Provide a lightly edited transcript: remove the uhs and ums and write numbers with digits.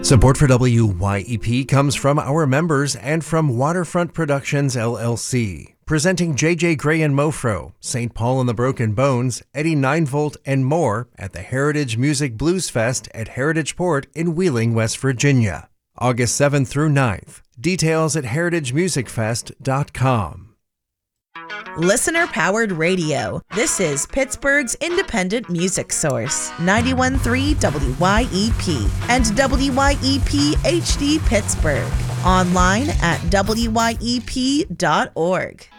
Support for WYEP comes from our members and from Waterfront Productions, LLC, presenting J.J. Gray and Mofro, St. Paul and the Broken Bones, Eddie 9-Volt, and more at the Heritage Music Blues Fest at Heritage Port in Wheeling, West Virginia, August 7th through 9th. Details at heritagemusicfest.com. Listener-powered radio. This is Pittsburgh's independent music source, 91.3 WYEP and WYEP HD Pittsburgh. Online at WYEP.org.